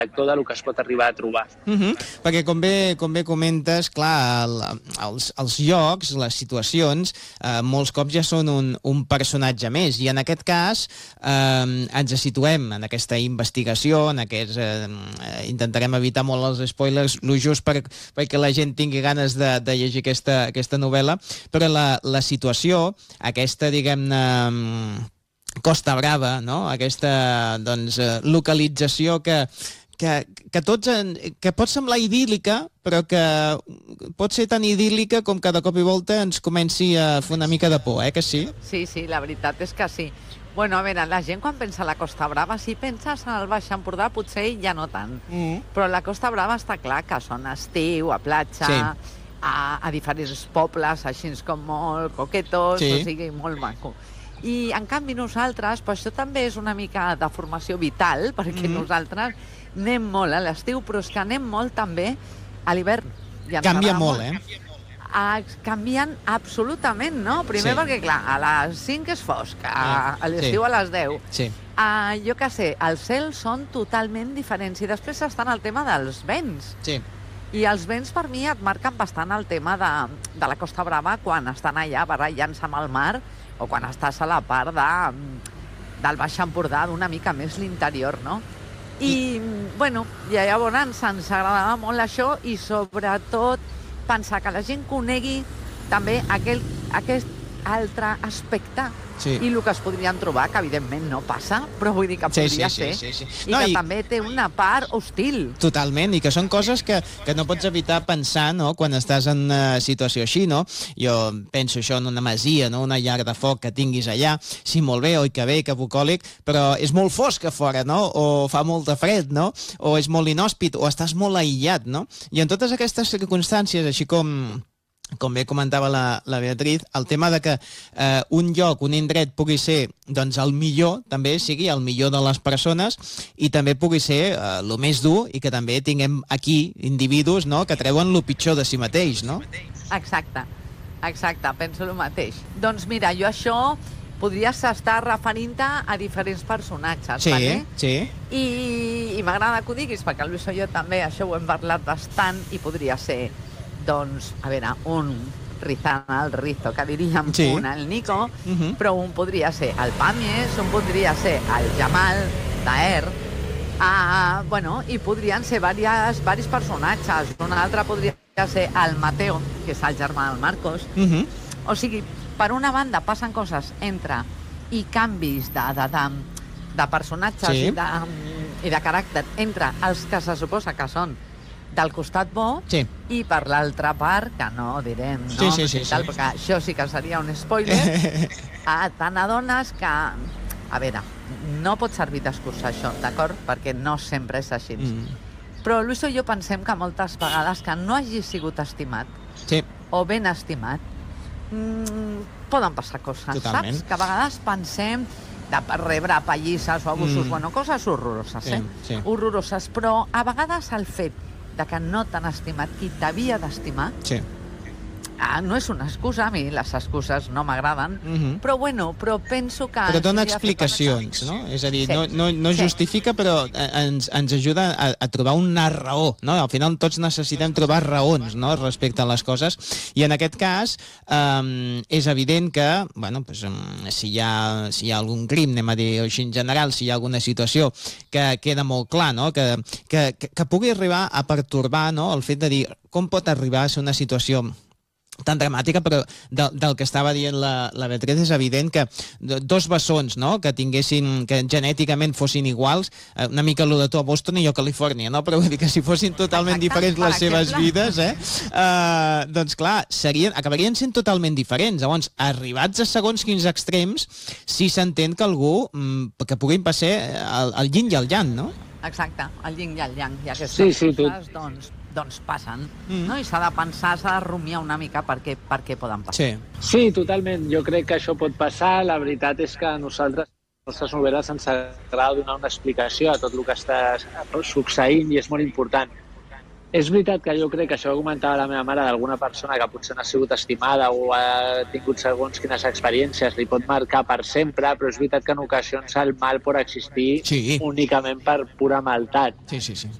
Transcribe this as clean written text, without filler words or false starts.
lector del que es pot arribar a trobar. Perquè com bé comentes, clar, els llocs, les situacions, molts cops ja són un personatge més, i en aquest cas ens situem en aquesta investigació, intentarem evitar molt els spoilers, lo just perquè la gent tingui ganes de llegir aquesta novel·la, però la situació, aquesta, diguem-ne, Costa Brava, no? Aquesta localització que pot semblar idíl·lica, però que pot ser tan idíl·lica com que de cop i volta ens comenci a fer una mica de por, que sí? Sí, la veritat és que sí. Bueno, a veure, la gent quan pensa a la Costa Brava, si penses en el Baix Empordà, potser ja no tant. Però la Costa Brava està clar que són estiu, a platja, a diferents pobles, així com molt coquetos, o sigui, molt maco. I, en canvi, nosaltres, però això també és una mica de formació vital, perquè nosaltres anem molt a l'estiu, però és que anem molt també a l'hivern. Canvia molt, Canvien absolutament, no? Primer perquè, clar, a les 5 és fosc, a l'estiu a les 10. Sí. Jo què sé, els cels són totalment diferents. I després estan el tema dels vents. Sí. I els vents, per mi, et marquen bastant el tema de la Costa Brava quan estan allà barallant-se amb el mar o quan estàs a la part del Baix Empordà, d'una mica més l'interior, no? I, bueno, llavors ens agradava molt això i, sobretot, pensar que la gent conegui també aquest altre aspecte i el que es podrien trobar, que evidentment no passa, però vull dir que podria ser. I que també té una part hostil. Totalment, i que són coses que no pots evitar pensar, no?, quan estàs en una situació així, no? Jo penso això en una masia, no?, una llar de foc que tinguis allà, sí, molt bé, oi que bé, que bucòlic, però és molt fosc a fora, no?, o fa molta fred, no?, o és molt inhòspit, o estàs molt aïllat, no? I en totes aquestes circumstàncies, així com bé comentava la Beatriz, el tema de que un lloc, un indret pugui ser el millor, també sigui el millor de les persones, i també pugui ser el més dur, i que també tinguem aquí individus, no?, que treuen el pitjor de si mateix, no? Exacte, penso el mateix. Doncs mira, jo això podries estar referint-te a diferents personatges, vale? Sí. I m'agrada que ho diguis, perquè el Lluís i jo també això ho hem parlat bastant, i podria ser, doncs, a veure, un Rizana, el Rizo, que diríem, un el Nico, però un podria ser el Pàmies, un podria ser el Jamal, Daer, bueno, i podrien ser diversos personatges. Un altre podria ser el Mateo, que és el germà del Marcos. O sigui, per una banda passen coses i canvis de personatges i de caràcter entre els que se suposa que són del costat bo, i per l'altra part, que no direm noms i tal, perquè això sí que seria un spoiler, te n'adones que, a veure, no pot servir d'excusa això, d'acord? Perquè no sempre és així. Però Lluís i jo pensem que moltes vegades que no hagi sigut estimat o ben estimat, poden passar coses, saps? Que a vegades pensem de rebre pallisses o abusos, bueno, coses horroroses, horroroses, però a vegades el fet de que no t'han estimat qui t'havia d'estimar, no és una excusa, a mi les excuses no m'agraden, però penso que... Però dona explicacions, no? És a dir, no justifica, però ens ajuda a trobar una raó, no? Al final tots necessitem trobar raons, no?, respecte a les coses, i en aquest cas és evident que, bueno, si hi ha algun crim, anem a dir així en general, si hi ha alguna situació que queda molt clar, no?, que pugui arribar a pertorbar, no?, el fet de dir com pot arribar a ser una situació tan dramàtica, però del que estava dient la Beatriz és evident que dos bessons, no?, que tinguessin, que genèticament fossin iguals, una mica allò de tu a Boston i jo a Califòrnia, no?, però vull dir que si fossin totalment diferents les seves vides, doncs clar, acabarien sent totalment diferents. Llavors, arribats a segons quins extrems, sí s'entén que algú que puguin passar el yin i el yang, no? Exacte, el yin i el yang, i aquestes coses, doncs passen, no? I s'ha de pensar, s'ha de rumiar una mica per què poden passar. Sí, totalment. Jo crec que això pot passar. La veritat és que a nosaltres, a les nostres novel·les, ens agrada donar una explicació a tot el que està succeint i és molt important. És veritat que jo crec que això ho comentava la meva mare d'alguna persona que potser no ha sigut estimada o ha tingut segons quines experiències, li pot marcar per sempre, però és veritat que en ocasions el mal pot existir únicament per pura maldat. Sí.